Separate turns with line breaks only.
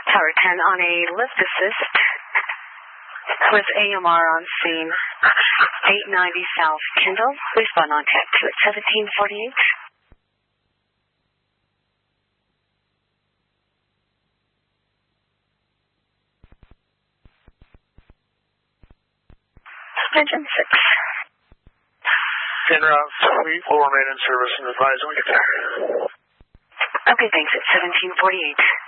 Tower 10 on a lift assist with AMR on scene. 890 South Kendall. Respond on tech to 1748. Engine 6.
En route, we will remain in service and advise when we get there.
Okay, thanks. It's 1748.